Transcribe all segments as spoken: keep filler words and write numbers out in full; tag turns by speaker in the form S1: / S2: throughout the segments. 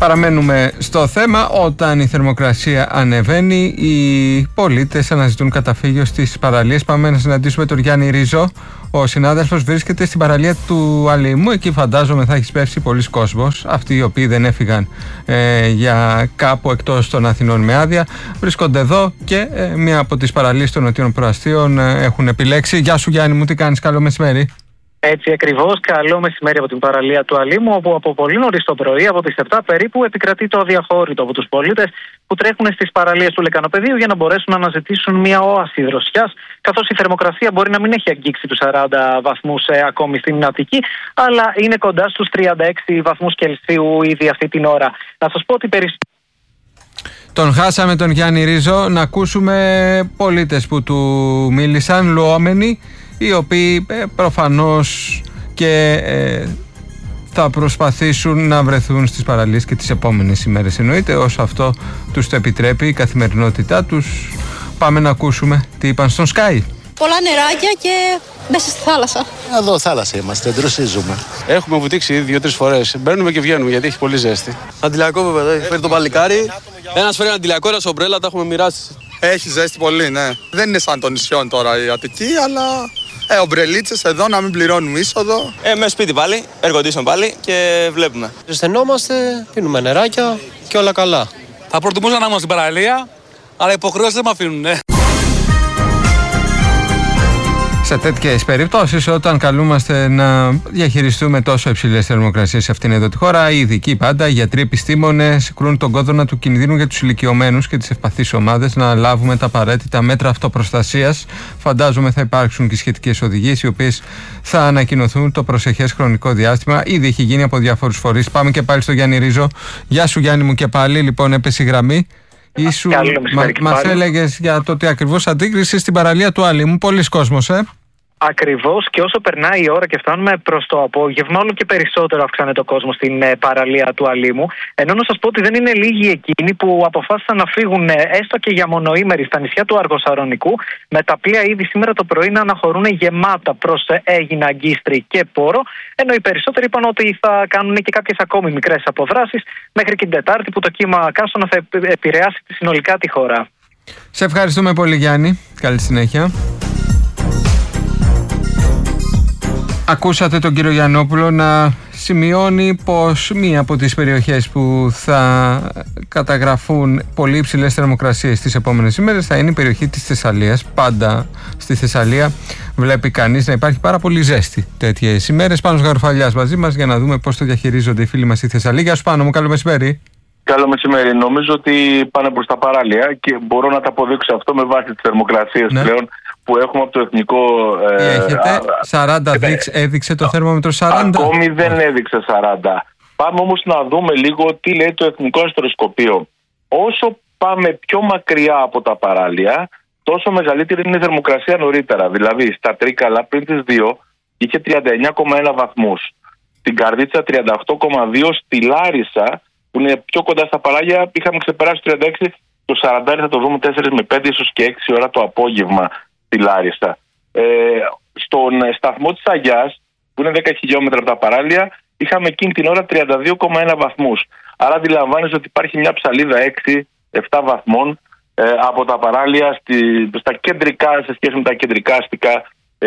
S1: Παραμένουμε στο θέμα. Όταν η θερμοκρασία ανεβαίνει, οι πολίτες αναζητούν καταφύγιο στις παραλίες. Πάμε να συναντήσουμε τον Γιάννη Ρίζο. Ο συνάδελφος βρίσκεται στην παραλία του Αλήμου. Εκεί φαντάζομαι θα έχει πέσει πολλοί κόσμος. Αυτοί οι οποίοι δεν έφυγαν ε, για κάπου εκτός των Αθηνών με άδεια βρίσκονται εδώ και ε, μία από τις παραλίες των νοτιών προαστίων ε, έχουν επιλέξει. Γεια σου Γιάννη μου, τι κάνεις? Καλό μεσημέρι.
S2: Έτσι ακριβώς, καλό μεσημέρι από την παραλία του Αλήμου, όπου από πολύ νωρίς το πρωί, από τις επτά περίπου, επικρατεί το αδιαχώρητο από τους πολίτες που τρέχουν στις παραλίες του Λεκανοπεδίου για να μπορέσουν να αναζητήσουν μια όαση δροσιάς, καθώς η θερμοκρασία μπορεί να μην έχει αγγίξει τους σαράντα βαθμούς ε, ακόμη στην Αττική, αλλά είναι κοντά στους τριάντα έξι βαθμούς Κελσίου ήδη αυτή την ώρα. Να σας πω ότι περισσότερο.
S1: Τον χάσαμε τον Γιάννη Ρίζο. Να ακούσουμε πολίτες που του μίλησαν, λουόμενοι, οι οποίοι ε, προφανώς και ε, θα προσπαθήσουν να βρεθούν στις παραλίες και τις επόμενες ημέρες, εννοείται, όσο αυτό τους το επιτρέπει η καθημερινότητά τους. Πάμε να ακούσουμε τι είπαν στον Sky.
S3: Πολλά νεράκια και μέσα στη θάλασσα.
S4: Εδώ θάλασσα είμαστε, ντροσίζουμε.
S5: Έχουμε βουτήξει δύο-τρεις φορές. Μπαίνουμε και βγαίνουμε γιατί έχει πολύ ζέστη.
S6: Αντιλιακό βέβαια, έχει φέρει το παλικάρι.
S5: Ένας φέρει αντιλιακό, ένα ομπρέλα, τα έχουμε μοιράσει.
S6: Έχει ζέστη πολύ, ναι. Δεν είναι σαν των νησιών τώρα η Αττική, αλλά ε, ομπρελίτσες εδώ να μην πληρώνουμε είσοδο.
S5: Ε, μέσα σπίτι πάλι, εργοτήσεων πάλι και βλέπουμε.
S7: Ζεσθενόμαστε, πίνουμε νεράκια και όλα καλά.
S8: Θα προτιμούσα να είμαστε στην παραλία, αλλά υποχρεώσεις δεν με αφήνουν, ναι.
S1: Σε τέτοιες περιπτώσεις, όταν καλούμαστε να διαχειριστούμε τόσο υψηλές θερμοκρασίες σε αυτήν εδώ τη χώρα, οι ειδικοί πάντα, οι γιατροί, επιστήμονες κρούν τον κόδωνα του κινδύνου για τους ηλικιωμένους και τις ευπαθείς ομάδες να λάβουμε τα απαραίτητα μέτρα αυτοπροστασίας. Φαντάζομαι θα υπάρξουν και σχετικές οδηγίες, οι οποίες θα ανακοινωθούν το προσεχές χρονικό διάστημα. Ήδη έχει γίνει από διάφορους φορείς. Πάμε και πάλι στο Γιάννη Ρίζο. Γεια σου Γιάννη μου, και πάλι λοιπόν έπεσε η γραμμή. Ήσου, μα, μας έλεγες για το ότι ακριβώς αντίκρισε στην παραλία του Αλήμου. Πολλοί κόσμος, ε.
S2: Ακριβώς, και όσο περνάει η ώρα και φτάνουμε προς το απόγευμα, όλο και περισσότερο αυξάνεται ο κόσμος στην ε, παραλία του Αλήμου. Ενώ να σας πω ότι δεν είναι λίγοι εκείνοι που αποφάσισαν να φύγουν ε, έστω και για μονοήμερη στα νησιά του Αργοσαρονικού, με τα πλοία ήδη σήμερα το πρωί να αναχωρούν γεμάτα προς ε, Αίγινα, Αγκίστρη και Πόρο. Ενώ οι περισσότεροι είπαν ότι θα κάνουν και κάποιες ακόμη μικρές αποδράσεις μέχρι και την Τετάρτη, που το κύμα καύσωνα θα επηρεάσει συνολικά τη χώρα.
S1: Σε ευχαριστούμε πολύ Γιάννη. Καλή συνέχεια. Ακούσατε τον κύριο Γιαννόπουλο να σημειώνει πως μία από τις περιοχές που θα καταγραφούν πολύ υψηλές θερμοκρασίες τις επόμενες ημέρες θα είναι η περιοχή της Θεσσαλίας. Πάντα στη Θεσσαλία βλέπει κανείς να υπάρχει πάρα πολύ ζέστη τέτοιες ημέρες. Πάνος Γαρουφαλιάς μαζί μας για να δούμε πώς το διαχειρίζονται οι φίλοι μας στη Θεσσαλία. Γεια σου Πάνο μου, καλό μεσημέρι.
S9: Καλό μεσημέρι. Νομίζω ότι πάνε προς τα παράλια και μπορώ να τα αποδείξω αυτό με βάση τις θερμοκρασίες ναι. πλέον που έχουμε από το εθνικό.
S1: Τι ε, έχετε, σαράντα ε, έδειξε το θερμόμετρο σαράντα.
S9: Ακόμη δεν έδειξε σαράντα. Πάμε όμως να δούμε λίγο τι λέει το Εθνικό Αστροσκοπείο. Όσο πάμε πιο μακριά από τα παράλια, τόσο μεγαλύτερη είναι η θερμοκρασία νωρίτερα. Δηλαδή στα Τρίκαλα πριν τις δύο είχε τριάντα εννιά κόμμα ένα βαθμούς. Στην Καρδίτσα τριάντα οκτώ κόμμα δύο. Στη Λάρισα, που είναι πιο κοντά στα παράλια, είχαμε ξεπεράσει τριάντα έξι. Το σαράντα θα το δούμε τέσσερα με πέντε, ίσως και έξι ώρα το απόγευμα στη Λάρισα. Ε, στον σταθμό της Αγιάς, που είναι δέκα χιλιόμετρα από τα παράλια, είχαμε εκείνη την ώρα τριάντα δύο κόμμα ένα βαθμούς. Άρα αντιλαμβάνεσαι ότι υπάρχει μια ψαλίδα έξι επτά βαθμών ε, από τα παράλια στη, στα κεντρικά, σε σχέση με τα κεντρικά αστικά ε,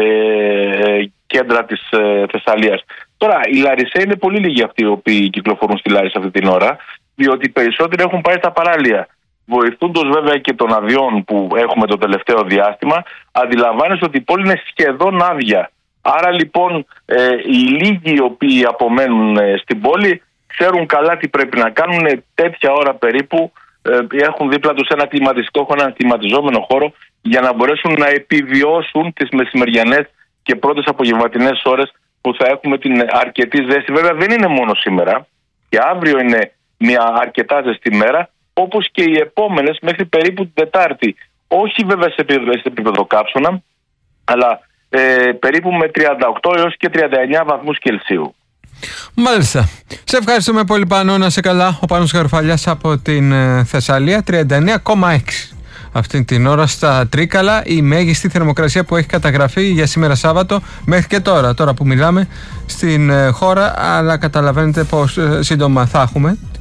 S9: κέντρα της ε, Θεσσαλίας. Τώρα, η Λαρισαία είναι πολύ λίγοι αυτοί οι οποίοι κυκλοφορούν στη Λάρισα αυτή την ώρα, διότι οι περισσότεροι έχουν πάει στα παράλια. Βοηθούντος βέβαια και των αδειών που έχουμε το τελευταίο διάστημα, αντιλαμβάνεσαι ότι η πόλη είναι σχεδόν άδεια. Άρα λοιπόν ε, οι λίγοι οι οποίοι απομένουν ε, στην πόλη ξέρουν καλά τι πρέπει να κάνουν. Τέτοια ώρα περίπου ε, έχουν δίπλα τους ένα κλιματιστικό, έχουν ένα κλιματιζόμενο χώρο για να μπορέσουν να επιβιώσουν τις μεσημεριανές και πρώτες απογευματινές ώρες που θα έχουμε την αρκετή ζέστη. Βέβαια δεν είναι μόνο σήμερα, και αύριο είναι μια αρκετά ζεστή μέρα, όπως και οι επόμενες μέχρι περίπου την Τετάρτη. Όχι βέβαια σε επίπεδο κάψωνα, αλλά ε, περίπου με τριάντα οκτώ έως και τριάντα εννιά βαθμούς Κελσίου.
S1: Μάλιστα. Σε ευχαριστούμε πολύ Πάνο, να σε καλά. Ο Πάνος Γαρουφαλιάς από την ε, Θεσσαλία, τριάντα εννιά κόμμα έξι. Αυτή την ώρα στα Τρίκαλα, η μέγιστη θερμοκρασία που έχει καταγραφεί για σήμερα Σάββατο μέχρι και τώρα, τώρα που μιλάμε στην ε, χώρα, αλλά καταλαβαίνετε πως ε, σύντομα θα έχουμε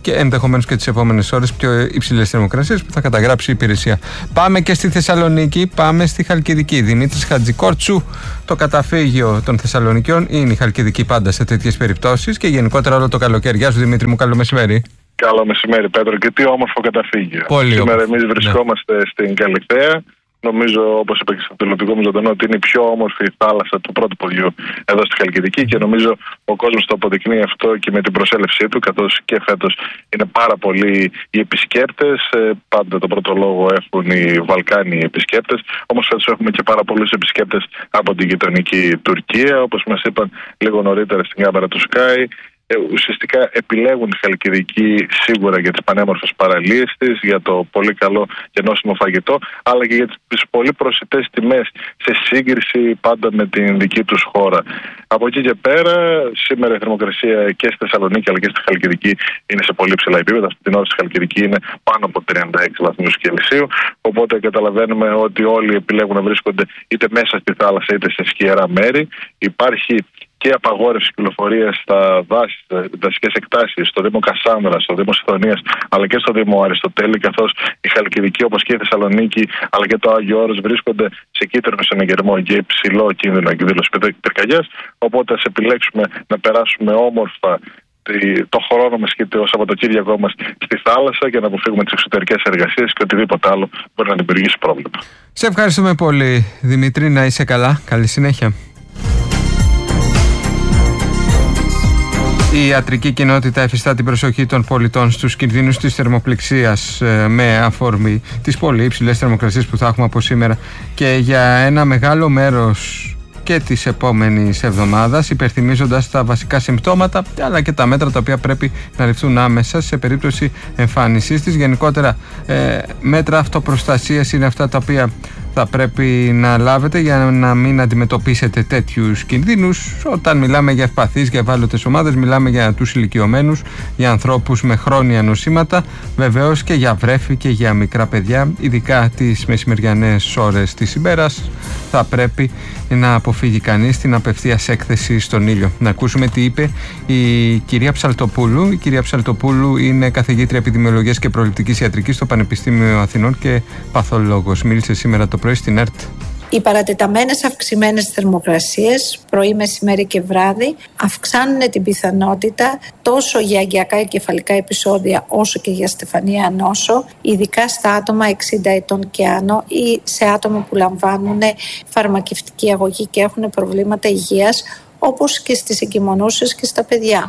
S1: και ενδεχομένως και τις επόμενες ώρες πιο υψηλές θερμοκρασίες που θα καταγράψει η υπηρεσία. Πάμε και στη Θεσσαλονίκη, πάμε στη Χαλκιδική. Δημήτρης Χατζικόρτσου, το καταφύγιο των Θεσσαλονικιών είναι η Χαλκιδική πάντα σε τέτοιες περιπτώσεις και γενικότερα όλο το καλοκαίρι. Γεια σου Δημήτρη μου, καλό μεσημέρι.
S10: Καλό μεσημέρι Πέτρο, και τι όμορφο καταφύγιο.
S1: Πολύ
S10: Σήμερα
S1: όμορφο.
S10: εμείς βρισκόμαστε ναι. στην Καλιθέα. Νομίζω, όπως είπα και στο τηλεοπτικό μου ζωντανό, ότι είναι η πιο όμορφη θάλασσα του πρώτου ποδιού εδώ στη Χαλκιδική και νομίζω ο κόσμος το αποδεικνύει αυτό και με την προσέλευσή του, καθώς και φέτος είναι πάρα πολλοί οι επισκέπτες. Πάντα τον πρώτο λόγο έχουν οι Βαλκάνοι επισκέπτες. Όμως φέτος έχουμε και πάρα πολλούς επισκέπτες από την γειτονική Τουρκία, όπως μας είπαν λίγο νωρίτερα στην κάμερα του Sky. Ουσιαστικά επιλέγουν τη Χαλκιδική σίγουρα για τις πανέμορφες παραλίες της, για το πολύ καλό και νόστιμο φαγητό, αλλά και για τις πολύ προσιτές τιμές σε σύγκριση πάντα με την δική τους χώρα. Από εκεί και πέρα, σήμερα η θερμοκρασία και στη Θεσσαλονίκη αλλά και στη Χαλκιδική είναι σε πολύ ψηλά επίπεδα. Αυτή την ώρα στη Χαλκιδική είναι πάνω από τριάντα έξι βαθμούς Κελσίου. Οπότε καταλαβαίνουμε ότι όλοι επιλέγουν να βρίσκονται είτε μέσα στη θάλασσα είτε σε σκιερά μέρη. Υπάρχει και απαγόρευση κυκλοφορίας στα δάση, δασικές εκτάσεις, στο Δήμο Κασάνδρα, στο Δήμο Σιδωνίας, αλλά και στο Δήμο Αριστοτέλη, καθώς η Χαλκιδική, όπως και η Θεσσαλονίκη, αλλά και το Άγιο Όρος βρίσκονται σε κίτρινο συναγερμό και υψηλό κίνδυνο εκδήλωση πυρκαγιάς. Οπότε ας επιλέξουμε να περάσουμε όμορφα το χρόνο μας και το Σαββατοκύριακό μας στη θάλασσα για να αποφύγουμε τις εξωτερικές εργασίες και οτιδήποτε άλλο μπορεί να δημιουργήσει πρόβλημα.
S1: Σε ευχαριστούμε πολύ Δημήτρη, να είσαι καλά, καλή συνέχεια. Η ιατρική κοινότητα εφιστά την προσοχή των πολιτών στους κινδύνους της θερμοπληξίας με αφορμή τις πολύ υψηλές θερμοκρασίες που θα έχουμε από σήμερα και για ένα μεγάλο μέρος και της επόμενης εβδομάδας, υπερθυμίζοντας τα βασικά συμπτώματα αλλά και τα μέτρα τα οποία πρέπει να ληφθούν άμεσα σε περίπτωση εμφάνισής της. Γενικότερα ε, μέτρα αυτοπροστασίας είναι αυτά τα οποία θα πρέπει να λάβετε για να μην αντιμετωπίσετε τέτοιους κινδύνους. Όταν μιλάμε για ευπαθείς, για ευάλωτες ομάδες, μιλάμε για τους ηλικιωμένους, για ανθρώπους με χρόνια νοσήματα, βεβαίως και για βρέφη και για μικρά παιδιά, ειδικά τις μεσημεριανές ώρες της ημέρας θα πρέπει να αποφύγει κανείς την απευθείας έκθεση στον ήλιο. Να ακούσουμε τι είπε η κυρία Ψαλτοπούλου. Η κυρία Ψαλτοπούλου είναι καθηγήτρια επιδημιολογίας και προληπτικής ιατρικής στο Πανεπιστήμιο Αθηνών και παθολόγος. Μίλησε σήμερα το πρωί στην ΕΡΤ.
S11: Οι παρατεταμένες αυξημένες θερμοκρασίες πρωί, μεσημέρι και βράδυ αυξάνουν την πιθανότητα τόσο για αγκιακά εγκεφαλικά επεισόδια όσο και για στεφανία νόσο, ειδικά στα άτομα εξήντα ετών και άνω ή σε άτομα που λαμβάνουν φαρμακευτική αγωγή και έχουν προβλήματα υγείας, όπως και στις εγκυμονούσες και στα παιδιά.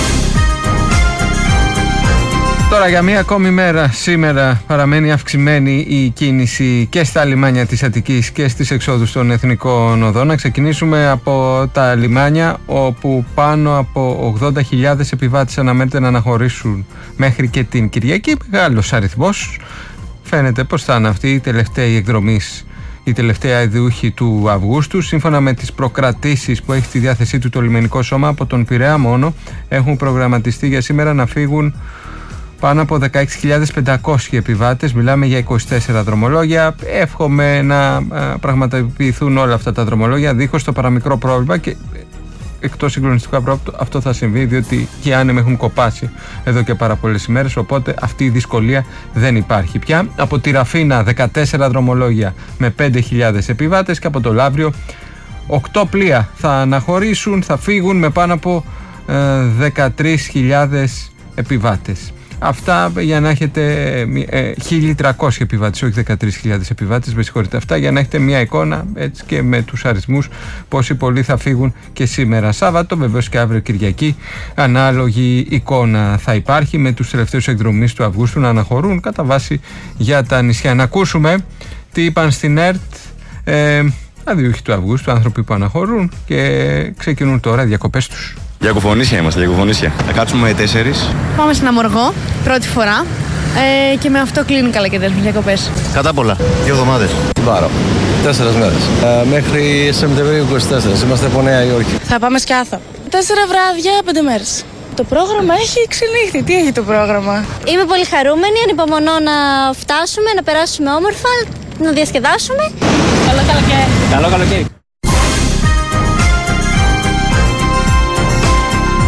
S1: Τώρα για μία ακόμη μέρα σήμερα παραμένει αυξημένη η κίνηση και στα λιμάνια της Αττικής και στις εξόδους των εθνικών οδών. Να ξεκινήσουμε από τα λιμάνια όπου πάνω από ογδόντα χιλιάδες επιβάτες αναμένεται να αναχωρήσουν μέχρι και την Κυριακή. Μεγάλος αριθμός. Φαίνεται πως θα είναι αυτή η τελευταία εκδρομής, η τελευταία ιδιούχη του Αυγούστου. Σύμφωνα με τις προκρατήσεις που έχει στη διάθεσή του το λιμενικό σώμα, από τον Πειραιά μόνο έχουν προγραμματιστεί για σήμερα να φύγουν πάνω από δεκαέξι χιλιάδες πεντακόσιοι επιβάτες. Μιλάμε για είκοσι τέσσερα δρομολόγια. Εύχομαι να πραγματοποιηθούν όλα αυτά τα δρομολόγια δίχως το παραμικρό πρόβλημα, και εκτός συγκλονιστικού αυτό θα συμβεί διότι οι άνεμοι έχουν κοπάσει εδώ και πάρα πολλές ημέρες, οπότε αυτή η δυσκολία δεν υπάρχει πια. Από τη Ραφίνα δεκατέσσερα δρομολόγια με πέντε χιλιάδες επιβάτες και από το Λαύριο οκτώ πλοία θα αναχωρήσουν, θα φύγουν με πάνω από ε, δεκατρείς χιλιάδες επιβάτες. Αυτά για να έχετε ε, χίλια τριακόσιοι επιβάτες, όχι δεκατρείς χιλιάδες επιβάτες, με συγχωρείτε. Αυτά για να έχετε μια εικόνα έτσι και με τους αριθμούς πόσοι πολλοί θα φύγουν και σήμερα Σάββατο. Βεβαίως και αύριο Κυριακή ανάλογη εικόνα θα υπάρχει, με τους τελευταίους εκδρομείς του Αυγούστου να αναχωρούν κατά βάση για τα νησιά. Να ακούσουμε τι είπαν στην ΕΡΤ ε, αδιούχοι του Αυγούστου, άνθρωποι που αναχωρούν και ξεκινούν τώρα διακοπές τους.
S12: Διακοφωνήσια είμαστε, διακοφωνήσια. Θα κάτσουμε τέσσερις.
S13: Πάμε στην Αμοργό, πρώτη φορά. Ε, και με αυτό κλείνουν καλοκαιρινές μας διακοπές.
S12: Κατά πολλά. Δύο εβδομάδες.
S14: Την Πάρο. Τέσσερις μέρες. Ε, μέχρι Σεπτεμβρίου είκοσι τέσσερα. Είμαστε από Νέα Υόρκη.
S13: Θα πάμε Σκιάθο. Τέσσερα βράδια, πέντε μέρες. Το πρόγραμμα έχει ξενύχτη. Τι έχει το πρόγραμμα?
S15: Είμαι πολύ χαρούμενη, ανυπομονώ να φτάσουμε, να περάσουμε όμορφα, να διασκεδάσουμε.
S13: Καλό καλοκαίρι.
S12: Καλό καλοκαίρι.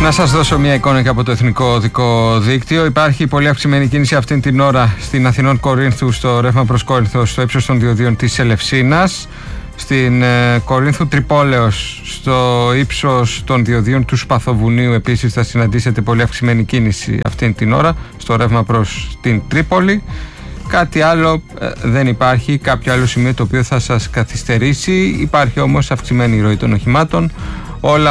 S1: Να σας δώσω μια εικόνα και από το Εθνικό Οδικό Δίκτυο. Υπάρχει πολύ αυξημένη κίνηση αυτήν την ώρα στην Αθηνών Κορίνθου, στο ρεύμα προς Κόρινθο, στο ύψος των διοδίων της Ελευσίνας. Στην ε, Κορίνθου Τρυπόλεως, στο ύψος των διοδίων του Σπαθοβουνίου, επίσης θα συναντήσετε πολύ αυξημένη κίνηση αυτήν την ώρα, στο ρεύμα προς την Τρίπολη. Κάτι άλλο ε, δεν υπάρχει, κάποιο άλλο σημείο το οποίο θα σας καθυστερήσει. Υπάρχει όμως αυξημένη ροή των οχημάτων. Όλα